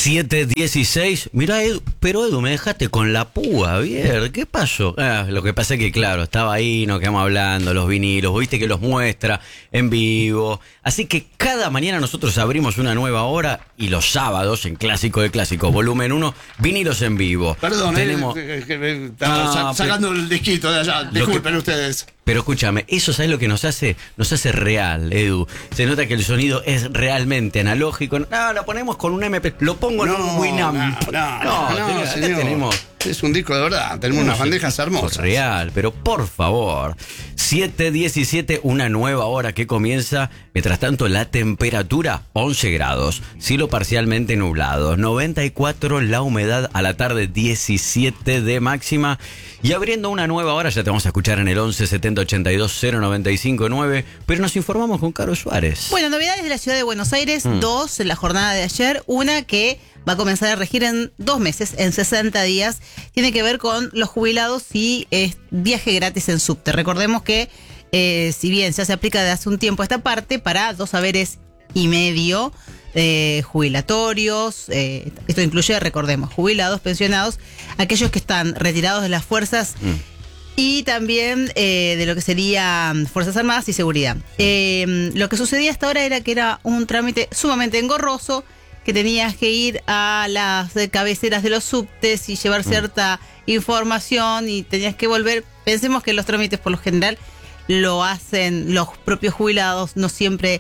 7:16. Mirá, Edu, pero Edu, me dejaste con la púa, bien. ¿Qué pasó? Lo que pasa es que, claro, estaba ahí, nos quedamos hablando, los vinilos, viste que los muestra en vivo. Así que cada mañana nosotros abrimos una nueva hora y los sábados, en Clásico de Clásicos, volumen 1, vinilos en vivo. Perdón, tenemos... sacando el disquito de allá. Disculpen ustedes. Pero escúchame, eso ¿sabes lo que nos hace? Nos hace real, Edu. Se nota que el sonido es realmente analógico. No, lo ponemos con un MP, lo pongo en un Winamp. No, señor. Tenemos... Es un disco de verdad, tenemos unas bandejas hermosas. Real, pero por favor. 7:17, una nueva hora que comienza. Mientras tanto, la temperatura, 11 grados. Cielo parcialmente nublado. 94 la humedad, a la tarde 17 de máxima. Y abriendo una nueva hora, ya te vamos a escuchar en el 11 70 82 095 9. Pero nos informamos con Caro Suárez. Bueno, novedades de la ciudad de Buenos Aires, dos en la jornada de ayer. Una que va a comenzar a regir en 2 meses, en 60 días. Tiene que ver con los jubilados y viaje gratis en subte. Recordemos que si bien ya se aplica de hace un tiempo esta parte para 2 saberes y medio jubilatorios, esto incluye, recordemos, jubilados, pensionados, aquellos que están retirados de las fuerzas y también de lo que serían Fuerzas Armadas y Seguridad. Lo que sucedía hasta ahora era que era un trámite sumamente engorroso, que tenías que ir a las cabeceras de los subtes y llevar cierta información y tenías que volver. Pensemos que los trámites por lo general lo hacen los propios jubilados, no siempre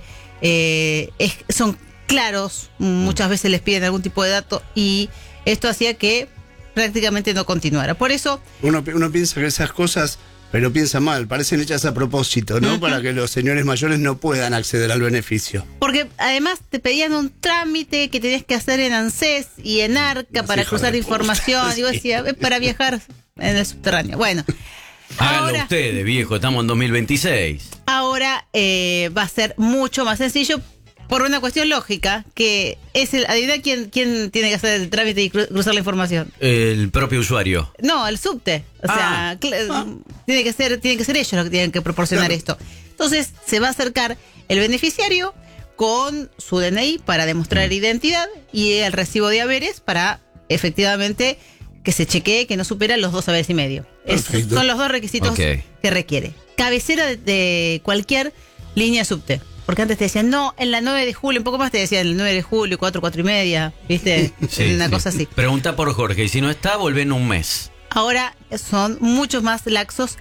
son claros, muchas veces les piden algún tipo de dato y esto hacía que prácticamente no continuara. Por eso uno piensa que esas cosas, pero piensa mal, parecen hechas a propósito, ¿no? Para que los señores mayores no puedan acceder al beneficio. Porque además te pedían un trámite que tenías que hacer en ANSES y en ARCA para cruzar información. Digo, decía, es para viajar en el subterráneo. Bueno. Háganlo ustedes, viejo, estamos en 2026. Ahora va a ser mucho más sencillo por una cuestión lógica, que es adivina quién tiene que hacer el trámite y cruzar la información. El propio usuario. No, el subte. O sea, tiene que ser ellos los que tienen que proporcionar esto. Entonces, se va a acercar el beneficiario con su DNI para demostrar identidad y el recibo de haberes para efectivamente que se chequee que no supera los 2 saberes y medio. Son los 2 requisitos que requiere. Cabecera de cualquier línea subte. Porque antes te decían, no, en la 9 de julio, un poco más te decían, el 9 de julio, 4 y media, ¿viste? Una cosa así. Pregunta por Jorge, y si no está, vuelve en un mes. Ahora son muchos más laxos.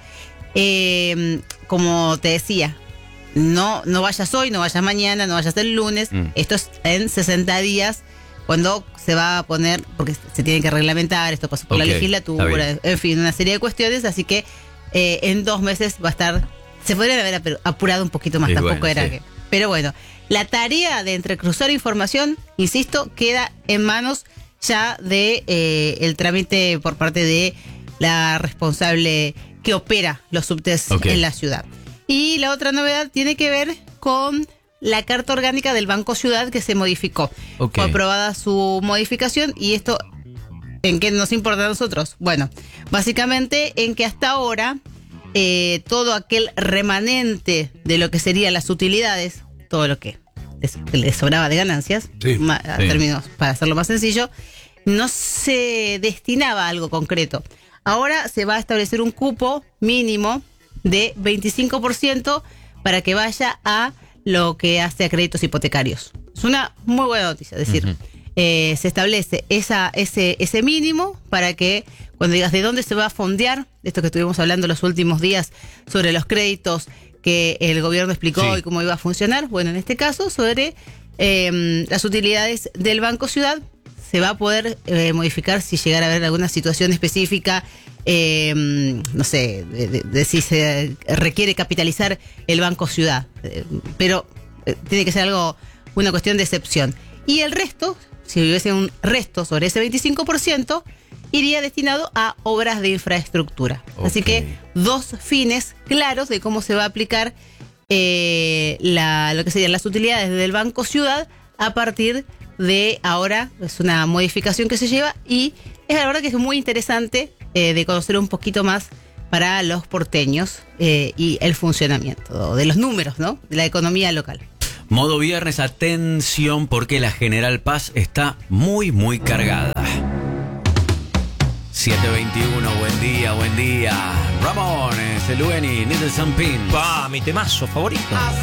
Como te decía, no vayas hoy, no vayas mañana, no vayas el lunes. Esto es en 60 días, cuando se va a poner, porque se tiene que reglamentar, esto pasa por la legislatura, en fin, una serie de cuestiones, así que en 2 meses va a estar. Se podrían haber apurado un poquito más, tampoco era que. Pero bueno, la tarea de entrecruzar información, insisto, queda en manos ya de el trámite por parte de la responsable que opera los subtes en la ciudad. Y la otra novedad tiene que ver con la Carta Orgánica del Banco Ciudad, que se modificó. Fue aprobada su modificación y esto, ¿en qué nos importa a nosotros? Bueno, básicamente en que hasta ahora todo aquel remanente de lo que serían las utilidades, todo lo que les sobraba de ganancias, términos para hacerlo más sencillo, no se destinaba a algo concreto. Ahora se va a establecer un cupo mínimo de 25% para que vaya a lo que hace a créditos hipotecarios. Es una muy buena noticia, es decir, se establece ese mínimo para que cuando digas de dónde se va a fondear, esto que estuvimos hablando los últimos días sobre los créditos que el gobierno explicó y cómo iba a funcionar, bueno, en este caso sobre las utilidades del Banco Ciudad, se va a poder modificar si llegara a haber alguna situación específica, no sé, de si se requiere capitalizar el Banco Ciudad, pero tiene que ser una cuestión de excepción. Y el resto, si hubiese un resto sobre ese 25%, iría destinado a obras de infraestructura. Así que 2 fines claros de cómo se va a aplicar lo que serían las utilidades del Banco Ciudad a partir de ahora. Es una modificación que se lleva y es la verdad que es muy interesante de conocer un poquito más para los porteños y el funcionamiento de los números, ¿no? De la economía local. Modo viernes, atención, porque la General Paz está muy, muy cargada. 7:21, buen día, buen día. Ramón, Celueni, Nicholson Pin. Pa, mi temazo favorito.